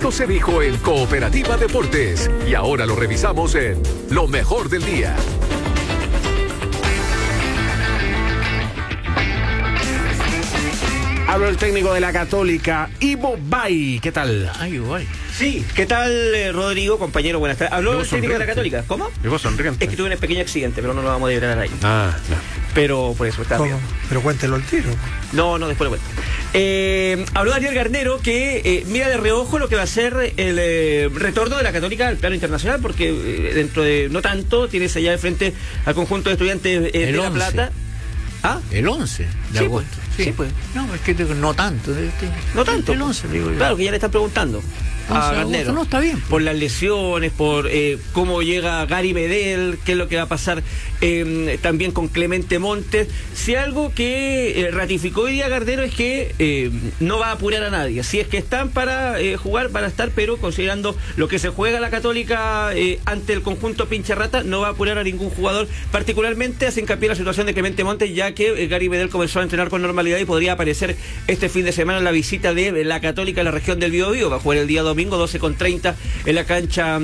Esto se dijo en Cooperativa Deportes y ahora lo revisamos en Lo Mejor del Día. Habló el técnico de la Católica, Ivo Bay. ¿Qué tal? Ay, guay. Sí, ¿qué tal, Rodrigo, compañero? Buenas tardes. Habló el técnico de la Católica. ¿Cómo? Llegó sonriente. Es que tuve un pequeño accidente, pero no lo vamos a librar ahí. Ah, no. Pero por eso está bien. Pero cuéntelo al tiro. No, después lo cuento. Habló Daniel Garnero que mira de reojo lo que va a ser el retorno de la Católica al plano internacional, porque dentro de no tanto tienes allá de frente al conjunto de estudiantes de La Plata. ¿Ah? El 11 de Sí, agosto. pues. Sí, pues. No, es que no tanto. No tanto. El 11, digo yo. Claro, que ya le están preguntando a Garnero. No, está bien. Por las lesiones, por cómo llega Gary Medel, qué es lo que va a pasar también con Clemente Montes. Si algo que ratificó hoy día Garnero es que no va a apurar a nadie. Si es que están para jugar, van a estar, pero considerando lo que se juega la Católica ante el conjunto Pincharrata, no va a apurar a ningún jugador. Particularmente hace hincapié en la situación de Clemente Montes, ya que Gary Medel comenzó a entrenar con normalidad y podría aparecer este fin de semana en la visita de la Católica en la región del Biobío. Va a jugar el día domingo 12:30 en la cancha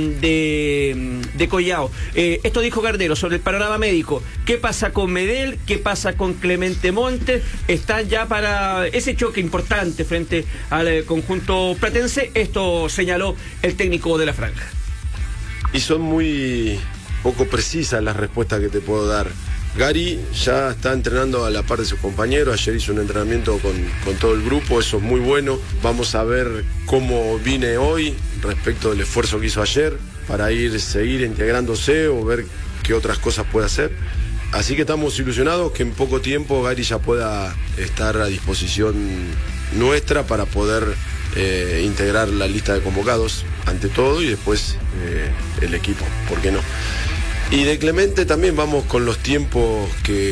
de Collao. Esto dijo Garnero sobre el panorama médico. ¿Qué pasa con Medel? ¿Qué pasa con Clemente Montes? Están ya para ese choque importante frente al conjunto platense. Esto señaló el técnico de la franja. Y son muy poco precisas las respuestas que te puedo dar. Gary ya está entrenando a la par de sus compañeros. Ayer hizo un entrenamiento con todo el grupo, eso es muy bueno. Vamos a ver cómo vine hoy respecto del esfuerzo que hizo ayer para seguir integrándose o ver qué otras cosas puede hacer. Así que estamos ilusionados que en poco tiempo Gary ya pueda estar a disposición nuestra para poder integrar la lista de convocados ante todo y después el equipo, ¿por qué no? Y de Clemente también vamos con los tiempos que